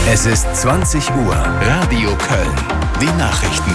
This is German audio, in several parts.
Es ist 20 Uhr. Radio Köln. Die Nachrichten.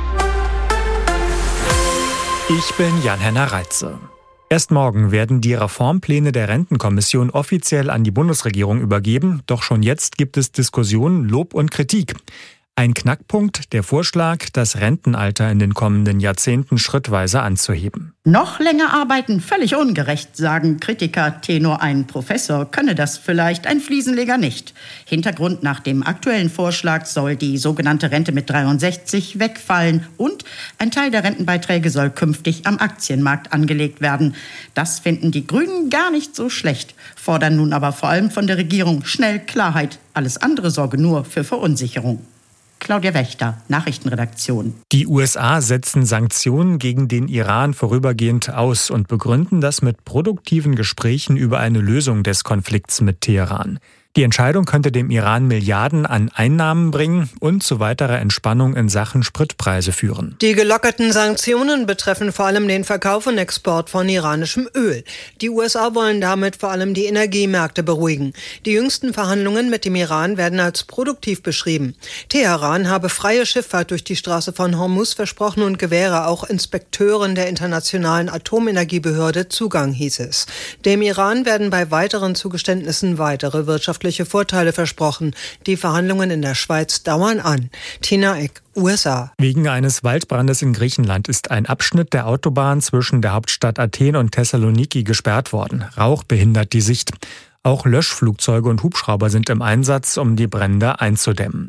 Ich bin Jan-Henner Reitze. Erst morgen werden die Reformpläne der Rentenkommission offiziell an die Bundesregierung übergeben. Doch schon jetzt gibt es Diskussionen, Lob und Kritik. Ein Knackpunkt, der Vorschlag, das Rentenalter in den kommenden Jahrzehnten schrittweise anzuheben. Noch länger arbeiten, völlig ungerecht, sagen Kritiker. Tenor ein Professor könne das vielleicht, ein Fliesenleger nicht. Hintergrund: nach dem aktuellen Vorschlag soll die sogenannte Rente mit 63 wegfallen und ein Teil der Rentenbeiträge soll künftig am Aktienmarkt angelegt werden. Das finden die Grünen gar nicht so schlecht, fordern nun aber vor allem von der Regierung schnell Klarheit. Alles andere sorge nur für Verunsicherung. Claudia Wächter, Nachrichtenredaktion. Die USA setzen Sanktionen gegen den Iran vorübergehend aus und begründen das mit produktiven Gesprächen über eine Lösung des Konflikts mit Teheran. Die Entscheidung könnte dem Iran Milliarden an Einnahmen bringen und zu weiterer Entspannung in Sachen Spritpreise führen. Die gelockerten Sanktionen betreffen vor allem den Verkauf und Export von iranischem Öl. Die USA wollen damit vor allem die Energiemärkte beruhigen. Die jüngsten Verhandlungen mit dem Iran werden als produktiv beschrieben. Teheran habe freie Schifffahrt durch die Straße von Hormuz versprochen und gewähre auch Inspekteuren der Internationalen Atomenergiebehörde Zugang, hieß es. Dem Iran werden bei weiteren Zugeständnissen weitere wirtschaftliche Vorteile versprochen. Die Verhandlungen in der Schweiz dauern an. Tina Eck, USA. Wegen eines Waldbrandes in Griechenland ist ein Abschnitt der Autobahn zwischen der Hauptstadt Athen und Thessaloniki gesperrt worden. Rauch behindert die Sicht. Auch Löschflugzeuge und Hubschrauber sind im Einsatz, um die Brände einzudämmen.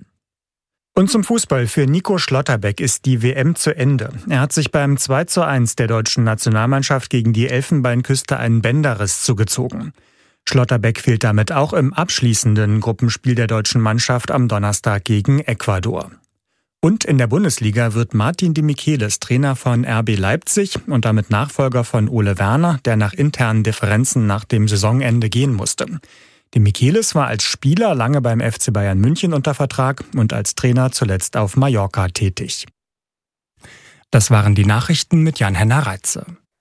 Und zum Fußball. Für Nico Schlotterbeck ist die WM zu Ende. Er hat sich beim 2:1 der deutschen Nationalmannschaft gegen die Elfenbeinküste einen Bänderriss zugezogen. Schlotterbeck fehlt damit auch im abschließenden Gruppenspiel der deutschen Mannschaft am Donnerstag gegen Ecuador. Und in der Bundesliga wird Martin de Michelis Trainer von RB Leipzig und damit Nachfolger von Ole Werner, der nach internen Differenzen nach dem Saisonende gehen musste. De Michelis war als Spieler lange beim FC Bayern München unter Vertrag und als Trainer zuletzt auf Mallorca tätig. Das waren die Nachrichten mit Jan-Henner Reitze.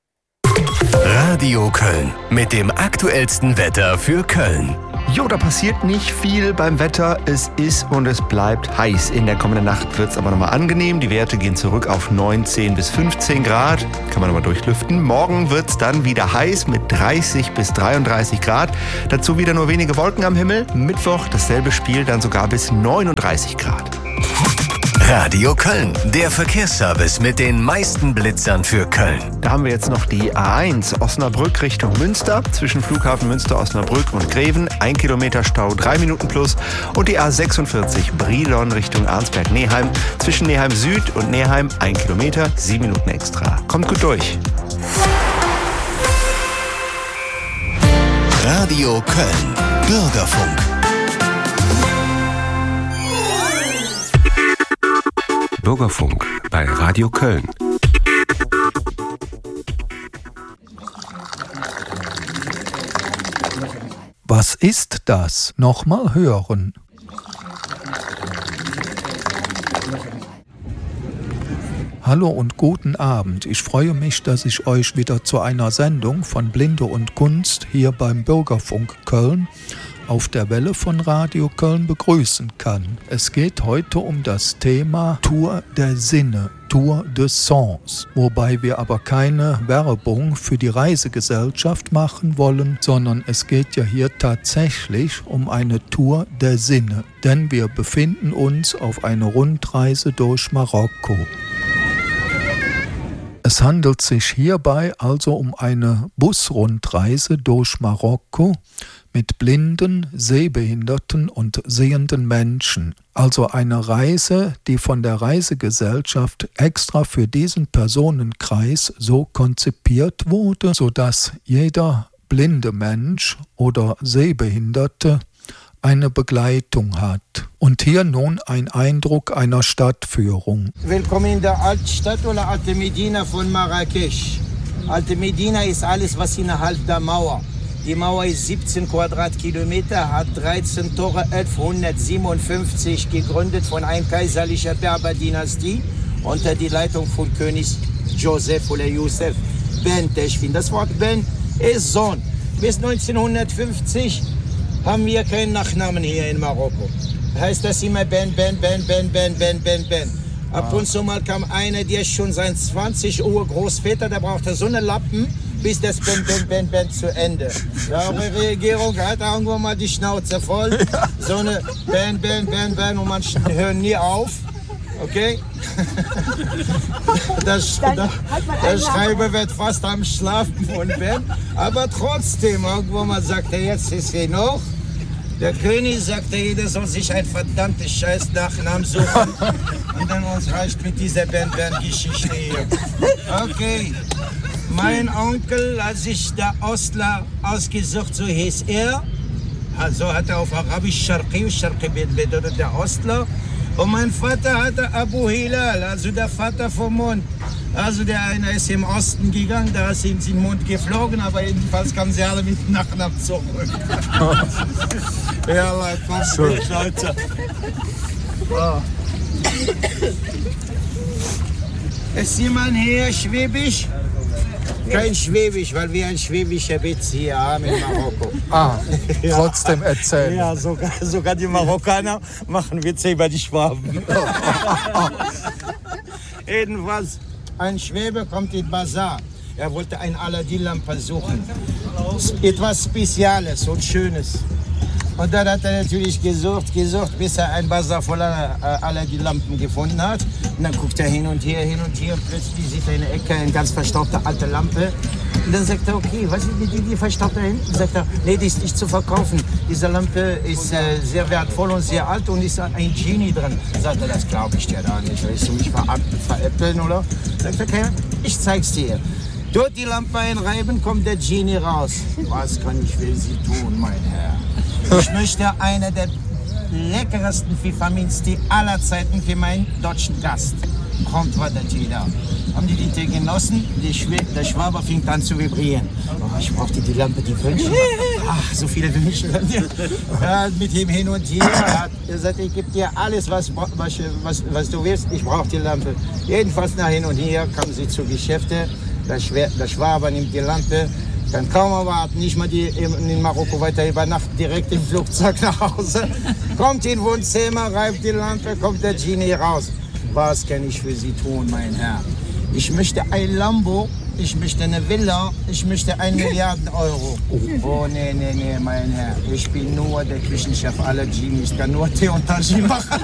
Radio Köln mit dem aktuellsten Wetter für Köln. Jo, da passiert nicht viel beim Wetter. Es ist und es bleibt heiß. In der kommenden Nacht wird es aber nochmal angenehm. Die Werte gehen zurück auf 19 bis 15 Grad. Kann man nochmal durchlüften. Morgen wird es dann wieder heiß mit 30 bis 33 Grad. Dazu wieder nur wenige Wolken am Himmel. Mittwoch dasselbe Spiel, dann sogar bis 39 Grad. Radio Köln, der Verkehrsservice mit den meisten Blitzern für Köln. Da haben wir jetzt noch die A1 Osnabrück Richtung Münster. Zwischen Flughafen Münster, Osnabrück und Greven 1 Kilometer Stau, 3 Minuten plus. Und die A46 Brilon Richtung Arnsberg-Neheim. Zwischen Neheim Süd und Neheim 1 Kilometer, 7 Minuten extra. Kommt gut durch. Radio Köln, Bürgerfunk. Bürgerfunk bei Radio Köln. Was ist das? Nochmal hören. Hallo und guten Abend. Ich freue mich, dass ich euch wieder zu einer Sendung von Blinde und Kunst hier beim Bürgerfunk Köln auf der Welle von Radio Köln begrüßen kann. Es geht heute um das Thema Tour der Sinne, Tour de Sens, wobei wir aber keine Werbung für die Reisegesellschaft machen wollen, sondern es geht ja hier tatsächlich um eine Tour der Sinne, denn wir befinden uns auf einer Rundreise durch Marokko. Es handelt sich hierbei also um eine Busrundreise durch Marokko mit blinden, sehbehinderten und sehenden Menschen. Also eine Reise, die von der Reisegesellschaft extra für diesen Personenkreis so konzipiert wurde, sodass jeder blinde Mensch oder Sehbehinderte eine Begleitung hat. Und hier nun ein Eindruck einer Stadtführung. Willkommen in der Altstadt oder Alte Medina von Marrakesch. Alte Medina ist alles, was innerhalb der Mauer. Die Mauer ist 17 Quadratkilometer, hat 13 Tore, 1157, gegründet von einer kaiserlichen Berberdynastie unter die Leitung von König Joseph oder Youssef Ben Teschfin. Das Wort Ben ist Sohn. Bis 1950 haben wir keinen Nachnamen hier in Marokko. heißt das immer Ben. Ab und zu mal kam einer, der ist schon sein 20 Uhr Großväter, der brauchte so eine Lappen, bis das Ben zu Ende. Ja, die Regierung hat irgendwann mal die Schnauze voll. So eine Ben und man hört nie auf. Okay? Der Schreiber wird fast am Schlafen von Ben. Aber trotzdem, irgendwann mal sagt er, jetzt ist genug. Der König sagte, jeder soll sich ein verdammtes scheiß Nachnamen suchen. Und dann uns reicht mit dieser Ben-Ben-Geschichte hier. Okay. Mein Onkel hat sich der Ostler ausgesucht, so hieß er. Also hat er auf Arabisch Sharqi bedeutet der Ostler. Und mein Vater hatte Abu Hilal, also der Vater vom Mond. Also der eine ist im Osten gegangen, da ist ihm den Mond geflogen, aber jedenfalls kamen sie alle mit Nachnamen zurück. Ja, Leute. Oh. Ist jemand hier Schwäbisch? Kein Schwäbisch, weil wir ein schwäbischer Witz hier haben in Marokko. Trotzdem erzählen. Ja, sogar die Marokkaner machen Witze über die Schwaben. Jedenfalls, ein Schwäbe kommt in Bazar. Er wollte eine Aladdin-Lampe suchen. Etwas Spezielles und Schönes. Und dann hat er natürlich gesucht, bis er ein Bazar voller Aladdin-Lampen gefunden hat. Und dann guckt er hin und her. Plötzlich sieht er in der Ecke eine ganz verstaubte alte Lampe. Und dann sagt er, okay, was ist die verstaubt da hinten? Sagt er, nee, die ist nicht zu verkaufen. Diese Lampe ist sehr wertvoll und sehr alt und ist ein Genie drin. Sagt er, das glaube ich dir da nicht. Willst du mich veräppeln, oder? Sagt er, okay, ich zeig's dir. Dort die Lampe einreiben, kommt der Genie raus. Was kann ich für Sie tun, mein Herr? Ich möchte eine der leckersten Pfefferminztee aller Zeiten für meinen deutschen Gast. Kommt war der Tee da. Haben die Tee genossen? Der Schwaber fing an zu vibrieren. Oh, ich brauchte die Lampe, die Wünsche. Ach, so viele Wünsche. Ja, mit ihm hin und her. Er sagt, ich gebe dir alles, was du willst. Ich brauche die Lampe. Jedenfalls nach hin und her kamen sie zu Geschäfte. Der Schwaber nimmt die Lampe. Kann kaum erwarten, nicht mal in Marokko weiter übernachten, direkt im Flugzeug nach Hause. Kommt in Wohnzimmer, reibt die Lampe, kommt der Genie raus. Was kann ich für Sie tun, mein Herr? Ich möchte ein Lambo, ich möchte eine Villa, ich möchte 1 Milliarden Euro. Oh, nee, mein Herr. Ich bin nur der Küchenchef aller Genies, ich kann nur Tee und Taji machen.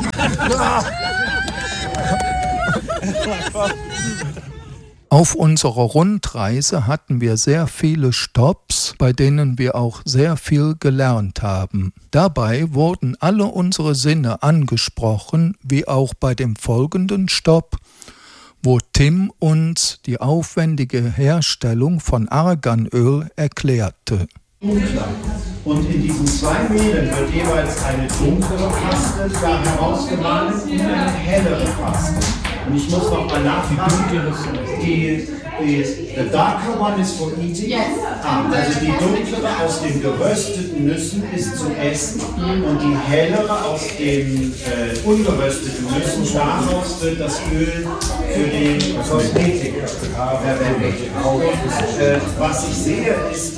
Auf unserer Rundreise hatten wir sehr viele Stopps, bei denen wir auch sehr viel gelernt haben. Dabei wurden alle unsere Sinne angesprochen, wie auch bei dem folgenden Stopp, wo Tim uns die aufwendige Herstellung von Arganöl erklärte. Und in diesen 2 Mehlen wird jeweils eine dunklere Paste da herausgemahlen und eine hellere Paste. Und ich muss noch mal nachfragen, the darker one is for eating. Yes. Also die dunklere aus den gerösteten Nüssen ist zum Essen und die hellere aus den ungerösteten Nüssen, daraus wird das Öl für den Kosmetik verwendet. Was ich sehe, ist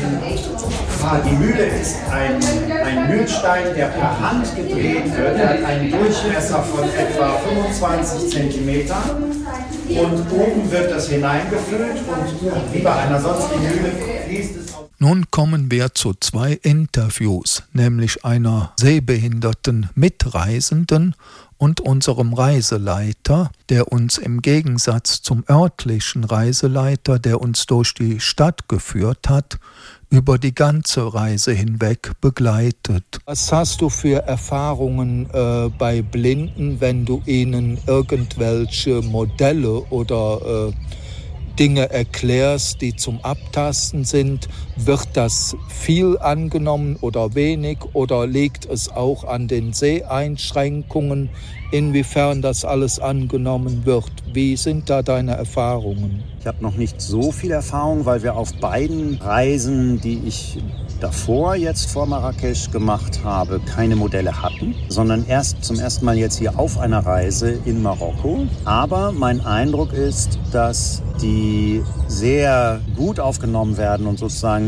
die Mühle ist ein Mühlstein, der per Hand gedreht wird. Er hat einen Durchmesser von etwa 25 cm. Und oben wird das hineingefüllt und wie bei einer sonstigen Mühle fließt es auf. Nun kommen wir zu 2 Interviews, nämlich einer sehbehinderten Mitreisenden und unserem Reiseleiter, der uns im Gegensatz zum örtlichen Reiseleiter, der uns durch die Stadt geführt hat, über die ganze Reise hinweg begleitet. Was hast du für Erfahrungen bei Blinden, wenn du ihnen irgendwelche Modelle oder Dinge erklärst, die zum Abtasten sind? Wird das viel angenommen oder wenig oder liegt es auch an den Seheinschränkungen, inwiefern das alles angenommen wird? Wie sind da deine Erfahrungen? Ich habe noch nicht so viel Erfahrung, weil wir auf beiden Reisen, die ich davor jetzt vor Marrakesch gemacht habe, keine Modelle hatten, sondern zum ersten Mal jetzt hier auf einer Reise in Marokko. Aber mein Eindruck ist, dass die sehr gut aufgenommen werden und sozusagen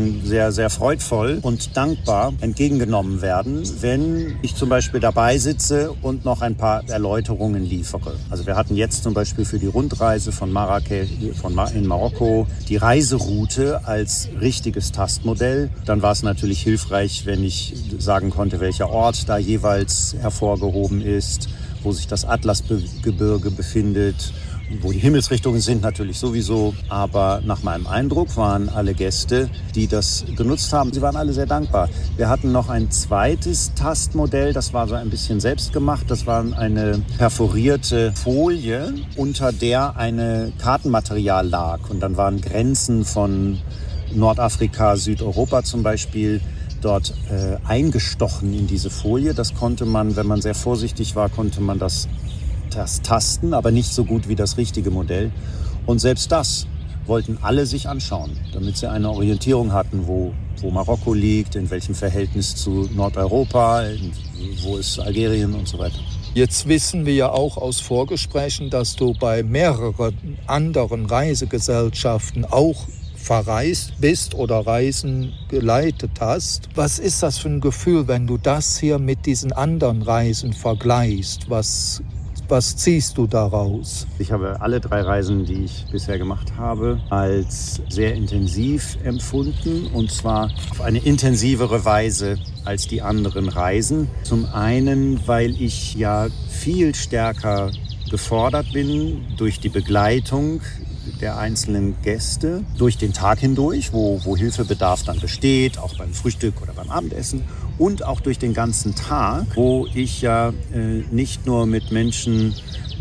sozusagen sehr, sehr freudvoll und dankbar entgegengenommen werden, wenn ich zum Beispiel dabei sitze und noch ein paar Erläuterungen liefere. Also wir hatten jetzt zum Beispiel für die Rundreise von Marrakesch in Marokko die Reiseroute als richtiges Tastmodell. Dann war es natürlich hilfreich, wenn ich sagen konnte, welcher Ort da jeweils hervorgehoben ist, wo sich das Atlasgebirge befindet, wo die Himmelsrichtungen sind natürlich sowieso. Aber nach meinem Eindruck waren alle Gäste, die das genutzt haben, sie waren alle sehr dankbar. Wir hatten noch ein zweites Tastmodell, das war so ein bisschen selbst gemacht. Das war eine perforierte Folie, unter der ein Kartenmaterial lag. Und dann waren Grenzen von Nordafrika, Südeuropa zum Beispiel, dort eingestochen in diese Folie. Das konnte man, wenn man sehr vorsichtig war, konnte man das tasten, aber nicht so gut wie das richtige Modell. Und selbst das wollten alle sich anschauen, damit sie eine Orientierung hatten, wo Marokko liegt, in welchem Verhältnis zu Nordeuropa, wo ist Algerien und so weiter. Jetzt wissen wir ja auch aus Vorgesprächen, dass du bei mehreren anderen Reisegesellschaften auch verreist bist oder Reisen geleitet hast. Was ist das für ein Gefühl, wenn du das hier mit diesen anderen Reisen vergleichst? Was ziehst du daraus? Ich habe alle 3 Reisen, die ich bisher gemacht habe, als sehr intensiv empfunden. Und zwar auf eine intensivere Weise als die anderen Reisen. Zum einen, weil ich ja viel stärker gefordert bin durch die Begleitung der einzelnen Gäste, durch den Tag hindurch, wo Hilfebedarf dann besteht, auch beim Frühstück oder beim Abendessen. Und auch durch den ganzen Tag, wo ich ja nicht nur mit Menschen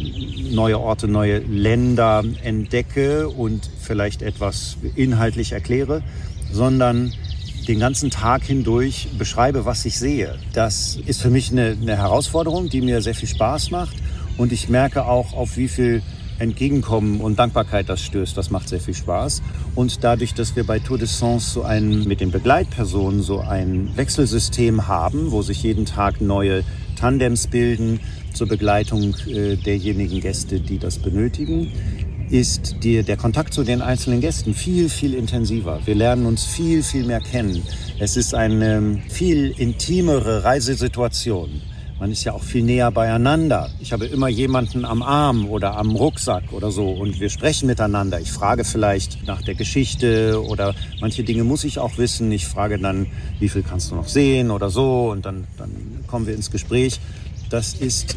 neue Orte, neue Länder entdecke und vielleicht etwas inhaltlich erkläre, sondern den ganzen Tag hindurch beschreibe, was ich sehe. Das ist für mich eine Herausforderung, die mir sehr viel Spaß macht. Und ich merke auch, auf wie viel Entgegenkommen und Dankbarkeit das stößt. Das macht sehr viel Spaß. Und dadurch, dass wir bei Tour de Sens mit den Begleitpersonen so ein Wechselsystem haben, wo sich jeden Tag neue Tandems bilden zur Begleitung derjenigen Gäste, die das benötigen, ist der Kontakt zu den einzelnen Gästen viel, viel intensiver. Wir lernen uns viel, viel mehr kennen. Es ist eine viel intimere Reisesituation. Man ist ja auch viel näher beieinander. Ich habe immer jemanden am Arm oder am Rucksack oder so und wir sprechen miteinander. Ich frage vielleicht nach der Geschichte oder manche Dinge muss ich auch wissen. Ich frage dann, wie viel kannst du noch sehen oder so und dann kommen wir ins Gespräch. Das ist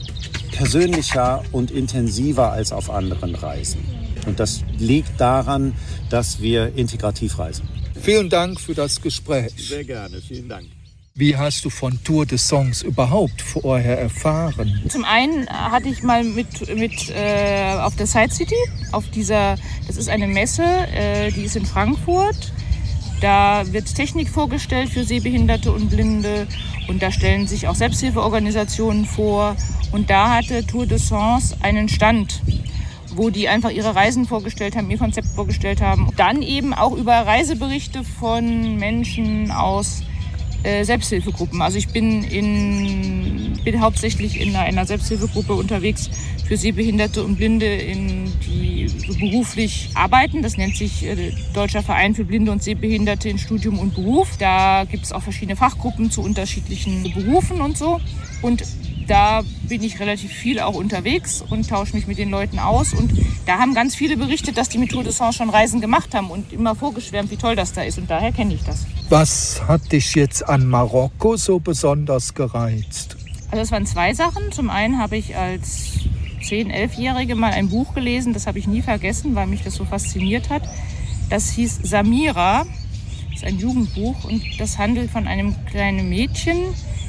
persönlicher und intensiver als auf anderen Reisen. Und das liegt daran, dass wir integrativ reisen. Vielen Dank für das Gespräch. Sehr gerne, vielen Dank. Wie hast du von Tour de Sens überhaupt vorher erfahren? Zum einen hatte ich mal mit auf der Side City, das ist eine Messe, die ist in Frankfurt. Da wird Technik vorgestellt für Sehbehinderte und Blinde und da stellen sich auch Selbsthilfeorganisationen vor. Und da hatte Tour de Sens einen Stand, wo die einfach ihre Reisen vorgestellt haben, ihr Konzept vorgestellt haben. Dann eben auch über Reiseberichte von Menschen aus Selbsthilfegruppen. Also ich bin hauptsächlich in einer Selbsthilfegruppe unterwegs für Sehbehinderte und Blinde, die so beruflich arbeiten. Das nennt sich Deutscher Verein für Blinde und Sehbehinderte in Studium und Beruf. Da gibt es auch verschiedene Fachgruppen zu unterschiedlichen Berufen und so. Und da bin ich relativ viel auch unterwegs und tausche mich mit den Leuten aus. Und da haben ganz viele berichtet, dass die mit Tour de Sens schon Reisen gemacht haben und immer vorgeschwärmt, wie toll das da ist. Und daher kenne ich das. Was hat dich jetzt an Marokko so besonders gereizt? Also es waren 2 Sachen. Zum einen habe ich als 10-, 11-Jährige mal ein Buch gelesen. Das habe ich nie vergessen, weil mich das so fasziniert hat. Das hieß Samira. Das ist ein Jugendbuch und das handelt von einem kleinen Mädchen,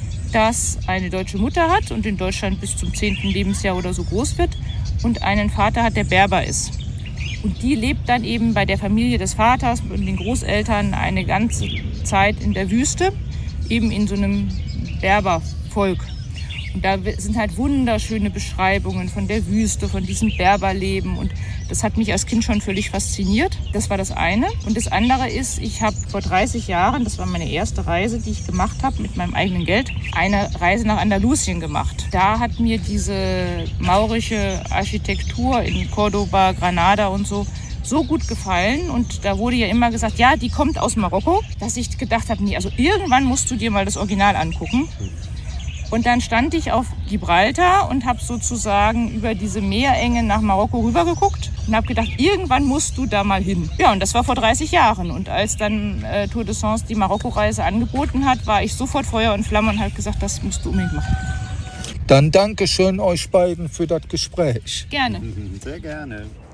das eine deutsche Mutter hat und in Deutschland bis zum 10. Lebensjahr oder so groß wird und einen Vater hat, der Berber ist. Und die lebt dann eben bei der Familie des Vaters und den Großeltern eine ganze Zeit in der Wüste, eben in so einem Berbervolk. Und da sind halt wunderschöne Beschreibungen von der Wüste, von diesem Berberleben. Und das hat mich als Kind schon völlig fasziniert. Das war das eine. Und das andere ist, ich habe vor 30 Jahren, das war meine erste Reise, die ich gemacht habe mit meinem eigenen Geld, eine Reise nach Andalusien gemacht. Da hat mir diese maurische Architektur in Cordoba, Granada und so so gut gefallen und da wurde ja immer gesagt, ja, die kommt aus Marokko, dass ich gedacht habe, nee, also irgendwann musst du dir mal das Original angucken. Und dann stand ich auf Gibraltar und habe sozusagen über diese Meerenge nach Marokko rübergeguckt und habe gedacht, irgendwann musst du da mal hin. Ja, und das war vor 30 Jahren. Und als dann Tour de France die Marokko-Reise angeboten hat, war ich sofort Feuer und Flamme und habe gesagt, das musst du unbedingt machen. Dann danke schön euch beiden für das Gespräch. Gerne. Sehr gerne.